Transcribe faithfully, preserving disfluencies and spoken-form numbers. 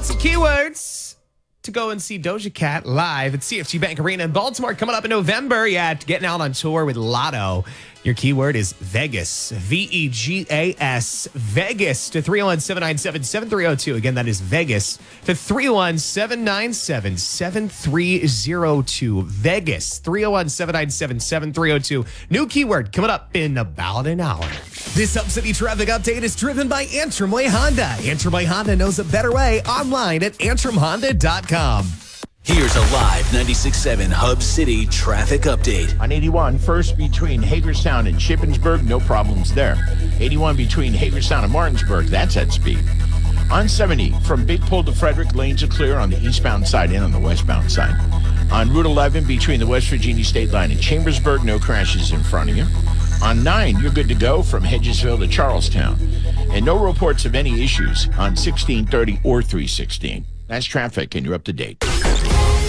lots of keywords to go and see Doja Cat live at C F G Bank Arena in Baltimore coming up in November. Yeah, getting out on tour with Lotto. Your keyword is Vegas, V E G A S, Vegas to three oh one, seven nine seven, seven three oh two. Again, that is Vegas to three oh one, seven nine seven, seven three oh two. Vegas, three oh one, seven nine seven, seven three oh two. New keyword coming up in about an hour. This Hub City traffic update is driven by Antrim Way Honda. Antrim Way Honda knows a better way online at antrim honda dot com. Here's a live ninety-six point seven Hub City traffic update. On eighty-one, first between Hagerstown and Shippensburg, no problems there. eighty-one between Hagerstown and Martinsburg, that's at speed. On seventy, from Big Pull to Frederick, lanes are clear on the eastbound side and on the westbound side. On Route eleven, between the West Virginia State Line and Chambersburg, no crashes in front of you. On nine, you're good to go from Hedgesville to Charlestown. And no reports of any issues on sixteen thirty or three sixteen. That's traffic, and you're up to date.